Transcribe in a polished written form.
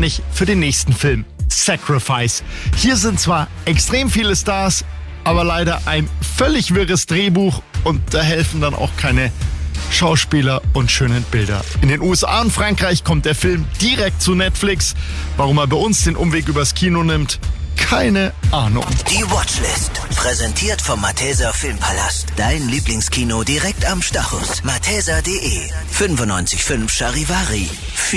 nicht für den nächsten Film, Sacrifice. Hier sind zwar extrem viele Stars, aber leider ein völlig wirres Drehbuch und da helfen dann auch keine Schauspieler und schönen Bilder. In den USA und Frankreich kommt der Film direkt zu Netflix. Warum er bei uns den Umweg übers Kino nimmt, keine Ahnung. Die Watchlist. Präsentiert vom Malteser Filmpalast. Dein Lieblingskino direkt am Stachus. Malteser.de 95.5 Charivari.